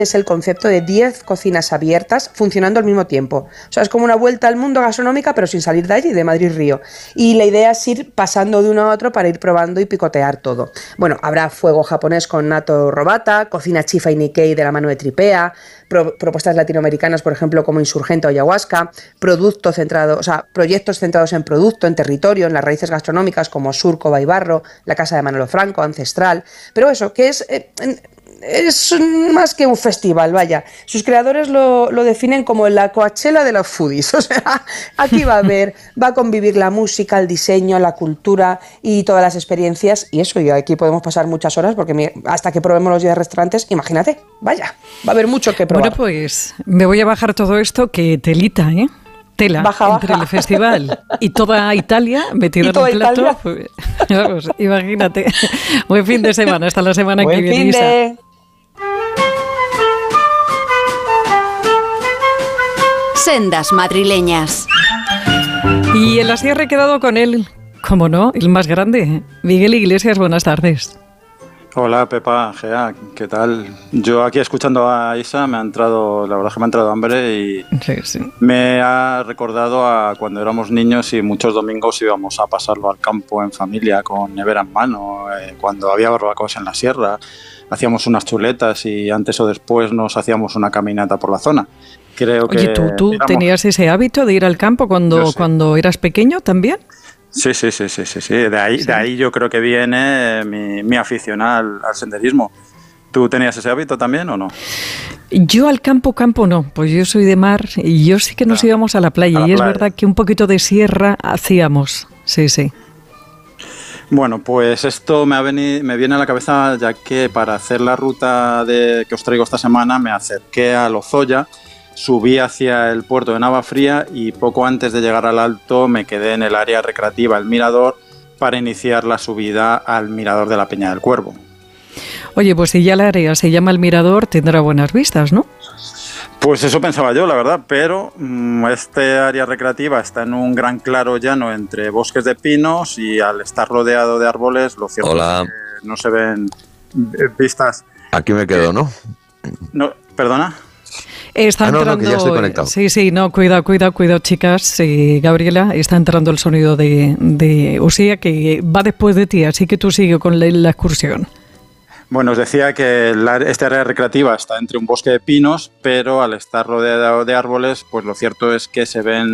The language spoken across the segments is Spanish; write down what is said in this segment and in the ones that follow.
es el concepto de 10 cocinas abiertas funcionando al mismo tiempo. O sea, es como una vuelta al mundo gastronómica, pero sin salir de allí, de Madrid-Río. Y la idea es ir pasando de uno a otro para ir probando y picotear todo. Bueno, habrá fuego japonés con natto robata, cocina chifa y Nikkei de la mano de Tripea, propuestas latinoamericanas, por ejemplo, como Insurgente o Ayahuasca, proyectos centrados en producto, en territorio, en las raíces gastronómicas como Surco, Baibarro, la Casa de Manolo Franco, Ancestral. Pero eso, que es más que un festival, vaya. Sus creadores lo definen como la Coachella de los foodies. O sea, aquí va a convivir la música, el diseño, la cultura y todas las experiencias. Y eso, y aquí podemos pasar muchas horas porque hasta que probemos los 10 restaurantes, imagínate, vaya, va a haber mucho que probar. Bueno, pues me voy a bajar todo esto, que telita, ¿eh? Tela, baja. Entre el festival y toda Italia metida en un plato. Pues, vamos, imagínate. Buen fin de semana, hasta la semana que viene, Isa. Sendas madrileñas. Y en la sierra he quedado con él, como no, el más grande, Miguel Iglesias. Buenas tardes. Hola Pepa, Gea, ¿qué tal? Yo aquí escuchando a Isa la verdad es que me ha entrado hambre y sí. Me ha recordado a cuando éramos niños y muchos domingos íbamos a pasarlo al campo en familia con nevera en mano, cuando había barbacoas en la sierra, hacíamos unas chuletas y antes o después nos hacíamos una caminata por la zona. Creo que... Oye, ¿tú tenías ese hábito de ir al campo cuando eras pequeño también? Sí. De ahí yo creo que viene mi afición al senderismo. ¿Tú tenías ese hábito también o no? Yo al campo no, pues yo soy de mar y yo sí que nos íbamos a la playa y es verdad que un poquito de sierra hacíamos, sí. Bueno, pues esto me viene a la cabeza ya que para hacer la ruta que os traigo esta semana me acerqué a Lozoya. Subí hacia el puerto de Navafría y poco antes de llegar al alto me quedé en el área recreativa El Mirador para iniciar la subida al Mirador de la Peña del Cuervo. Oye, pues si ya el área se llama El Mirador, tendrá buenas vistas, ¿no? Pues eso pensaba yo, la verdad, pero este área recreativa está en un gran claro llano entre bosques de pinos y al estar rodeado de árboles, lo cierto es que no se ven vistas. Aquí me quedo, ¿no? No, ¿perdona? Está entrando, que ya estoy conectado. Sí, cuidado, chicas. Gabriela, está entrando el sonido de Usía, que va después de ti, así que tú sigue con la excursión. Bueno, os decía que esta área recreativa está entre un bosque de pinos, pero al estar rodeado de árboles, pues lo cierto es que no se ven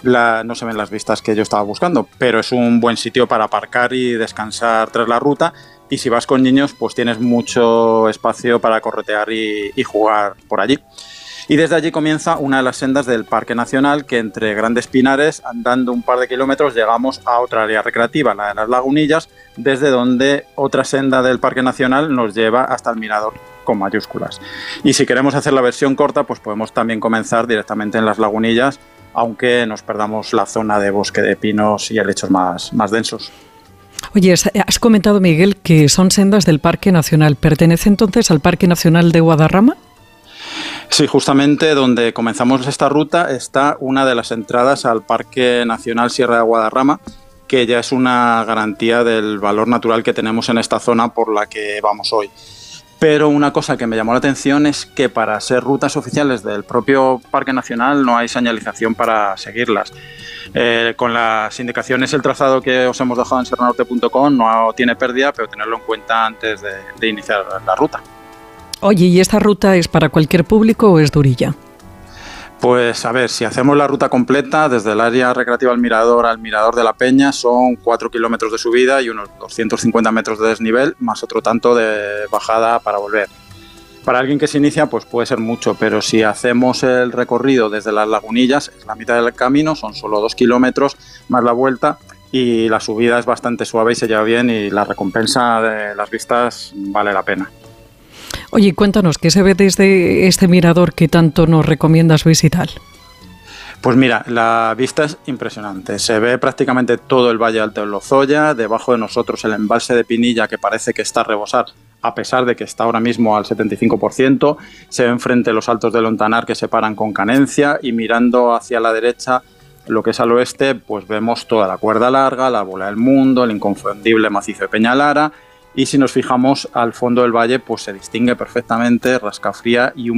las vistas que yo estaba buscando, pero es un buen sitio para aparcar y descansar tras la ruta. Y si vas con niños, pues tienes mucho espacio para corretear y jugar por allí. Y desde allí comienza una de las sendas del Parque Nacional, que entre grandes pinares, andando un par de kilómetros, llegamos a otra área recreativa, la de las Lagunillas, desde donde otra senda del Parque Nacional nos lleva hasta el Mirador con mayúsculas. Y si queremos hacer la versión corta, pues podemos también comenzar directamente en las Lagunillas, aunque nos perdamos la zona de bosque de pinos y helechos más densos. Oye, has comentado, Miguel, que son sendas del Parque Nacional. ¿Pertenece entonces al Parque Nacional de Guadarrama? Sí, justamente donde comenzamos esta ruta está una de las entradas al Parque Nacional Sierra de Guadarrama, que ya es una garantía del valor natural que tenemos en esta zona por la que vamos hoy. Pero una cosa que me llamó la atención es que para ser rutas oficiales del propio Parque Nacional no hay señalización para seguirlas. Con las indicaciones, el trazado que os hemos dejado en serranorte.com no tiene pérdida, pero tenerlo en cuenta antes de iniciar la ruta. Oye, ¿y esta ruta es para cualquier público o es durilla? Pues a ver, si hacemos la ruta completa, desde el área recreativa al Mirador de la Peña, son 4 kilómetros de subida y unos 250 metros de desnivel, más otro tanto de bajada para volver. Para alguien que se inicia, pues puede ser mucho, pero si hacemos el recorrido desde las Lagunillas, es la mitad del camino, son solo 2 kilómetros más la vuelta, y la subida es bastante suave y se lleva bien, y la recompensa de las vistas vale la pena. Oye, cuéntanos, ¿qué se ve desde este mirador que tanto nos recomiendas visitar? Pues mira, la vista es impresionante. Se ve prácticamente todo el Valle Alto de Lozoya, debajo de nosotros el embalse de Pinilla, que parece que está a rebosar, a pesar de que está ahora mismo al 75%. Se ven frente los Altos de Lontanar, que se paran con Canencia, y mirando hacia la derecha, lo que es al oeste, pues vemos toda la Cuerda Larga, la Bola del Mundo, el inconfundible macizo de Peñalara. Y si nos fijamos al fondo del valle, pues se distingue perfectamente Rascafría y un